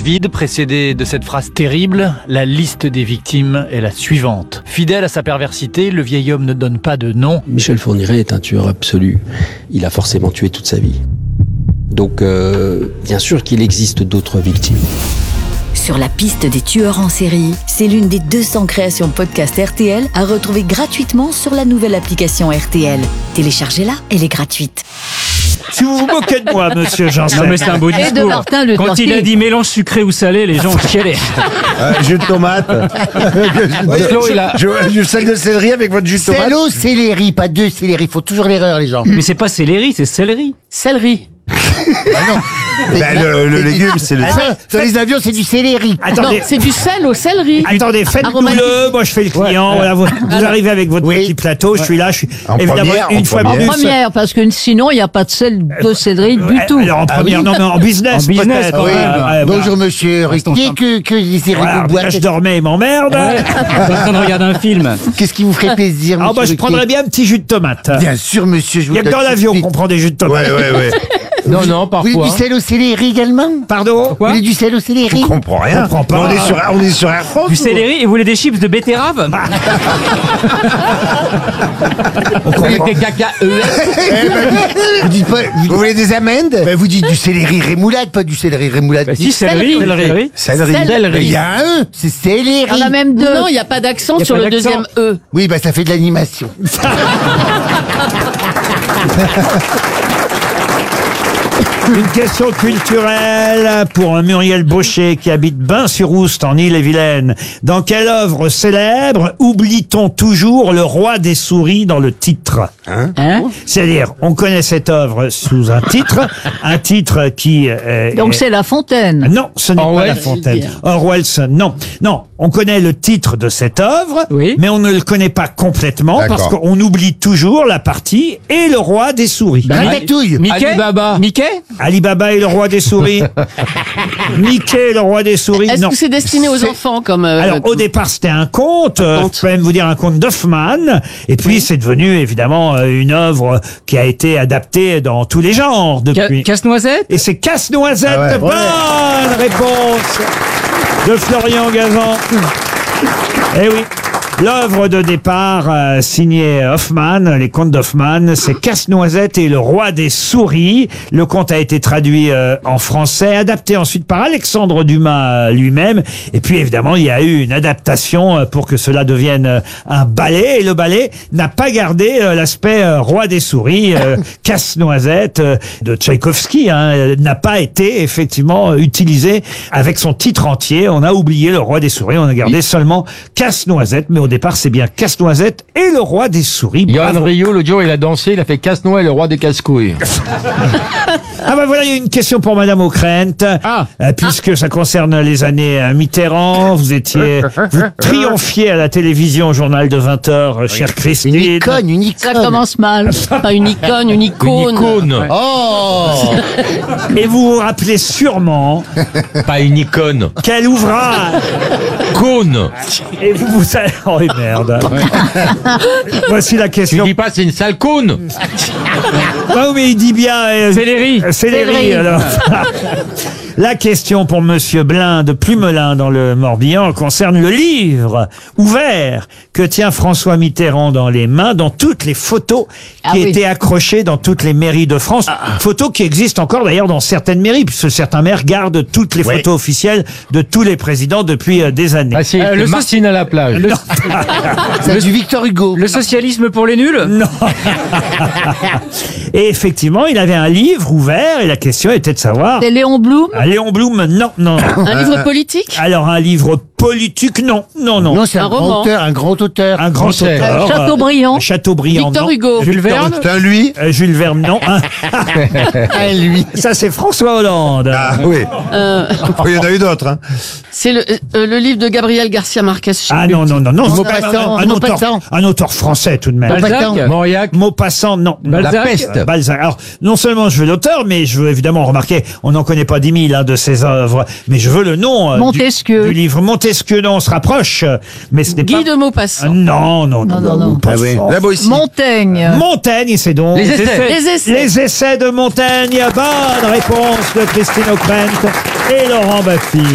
vide précédée de cette phrase terrible. La liste des victimes est la suivante. Fidèle à sa perversité, le vieil homme ne donne pas de nom. Michel Fourniret est un tueur absolu. Il a forcément tué toute sa vie. Donc, bien sûr qu'il existe d'autres victimes. Sur la piste des tueurs en série, c'est l'une des 200 créations podcast RTL à retrouver gratuitement sur la nouvelle application RTL. Téléchargez-la, elle est gratuite. Si vous vous moquez de moi, monsieur Janssen. Non mais c'est un beau discours. Et de Martin Le Quand il a dit mélange sucré ou salé, les gens ont chialé. Jus de tomate. Je sel de céleri avec votre jus de tomate. Célo, céleri, pas deux céleri. Il faut toujours l'erreur, les gens. Mais c'est pas céleri, c'est céleri. Céleri. Ah non. Le légume, c'est le... Dans les avions, c'est du céleri. Attendez, Non, c'est du sel au céleri. attendez, faites-nous-le. Moi, je fais le client. Voilà, vous arrivez avec votre petit plateau. Je suis là. Je suis En évidemment première, une en fois première. plus. Première, parce que sinon, il n'y a pas de sel de céleri du tout. Alors en première, non, mais en business. En business, peut-être. oui. Bonjour, monsieur Riquier, que les céleri Voilà, vous boivent. là, je dormais, il m'emmerde. Je suis en train de regarder un film. Qu'est-ce qui vous ferait plaisir, Ah, monsieur bah, je Riquier? prendrais bien un petit jus de tomate. Bien sûr, monsieur, je Il vous y a que donne dans tout de l'avion suite. qu'on prend des jus de tomate. Ouais. Non, Vous voulez du sel au céleri également? Pardon? Vous voulez du sel au céleri? Je comprends rien. Je comprends pas. On est sur Air France. Du céleri et vous voulez des chips de betterave? Avec des caca. Vous dites pas, Vous voulez des amandes? vous dites du céleri rémoulade, pas du céleri rémoulade. Bah si, céleri. Céleri. Mais il y a un E, c'est céleri. Il y en a même deux. Non, il n'y a pas d'accent Y a sur pas le d'accent. deuxième E. Oui, bah ça fait de l'animation. Une question culturelle pour Muriel Baucher qui habite Bain-sur-Oust en Ille-et-Vilaine. Dans quelle œuvre célèbre oublie-t-on toujours le roi des souris dans le titre? Hein? C'est-à-dire, on connaît cette œuvre sous un titre qui... Donc c'est La Fontaine. Non, ce n'est pas Orwell. La Fontaine. Orwell, non. Non, on connaît le titre de cette œuvre, Oui. mais on ne le connaît pas complètement D'accord. parce qu'on oublie toujours la partie et le roi des souris. Ratatouille. Mickey? Mickey? Alibaba et le roi des souris. Mickey, le roi des souris. Est-ce Non. que c'est destiné aux enfants comme Alors au départ c'était un conte, je peux même vous dire un conte d'Hoffmann, et puis c'est devenu évidemment une œuvre qui a été adaptée dans tous les genres depuis. Casse-noisette? Et c'est Casse-Noisette, Ah ouais. bonne réponse de Florian Gazan. Eh oui. L'œuvre de départ signée Hoffmann, les contes d'Hoffmann, c'est Casse-Noisette et le roi des souris. Le conte a été traduit en français, adapté ensuite par Alexandre Dumas lui-même. Et puis évidemment, il y a eu une adaptation pour que cela devienne un ballet. Et le ballet n'a pas gardé l'aspect roi des souris. Casse-Noisette de Tchaïkovski n'a pas été effectivement utilisé avec son titre entier. On a oublié le roi des souris, on a gardé seulement Casse-Noisette. Mais au départ, c'est bien Casse-Noisette et le roi des souris. Johan Bravo. Rio, l'autre jour, il a dansé, il a fait Casse-Noix et le roi des casse-couilles. Ah bah voilà, il y a une question pour Madame Ockrent, puisque ça concerne les années Mitterrand. Vous triomphiez à la télévision au journal de 20h, chère Une Christine. icône, une Ça icône. commence mal. Pas une icône, une icône. Une icône. Oh. Et vous vous rappelez sûrement Pas une icône. quel ouvrage. Cône. Et vous savez... Oh merde. Voici la Tu question. dis pas c'est une sale cône. Ah oui, mais il dit bien... Céleri. Céleri, Céleri. alors. La question pour Monsieur Blin de Plumelin dans le Morbihan concerne le livre ouvert que tient François Mitterrand dans les mains, dans toutes les photos qui Ah oui. étaient accrochées dans toutes les mairies de France. Photos qui existent encore d'ailleurs dans certaines mairies, puisque certains maires gardent toutes les photos officielles de tous les présidents depuis des années. Ah c'est le Martine à la plage. C'est du Victor Hugo. Le socialisme pour les nuls? Non. Et effectivement, il avait un livre ouvert et la question était de savoir... C'est Léon Blum. Léon Blum, non. Un livre politique. Alors un livre politique, non. Non, c'est Un un grand roman. auteur, un grand auteur. Un grand Français. auteur. Chateaubriand. Chateaubriand, Victor non. Hugo. Jules Verne? C'est un lui. Jules Verne, non. Ah, lui. Ça, c'est François Hollande. Ah oui. Il y en a eu d'autres. Hein. C'est le livre de Gabriel Garcia Marquez. je sais Ah plus. non. Maupassant, Maupassant. Un auteur français tout de même. Balzac? Moriac. Maupassant, non. La Balzac? peste. Balzac. Alors, non seulement je veux l'auteur, mais je veux évidemment remarquer, on n'en connaît pas 10 000 de ses œuvres, mais je veux le nom Montesquieu. du livre. Montesquieu, non, on se rapproche, mais ce n'est pas... Guy de Maupassant. Non. non. Maupassant. Là-bas ici. Montaigne. Montaigne, c'est donc... Les essais. Les essais. Les essais de Montaigne. Bonne réponse de Christine Ockrent et Laurent Baffy.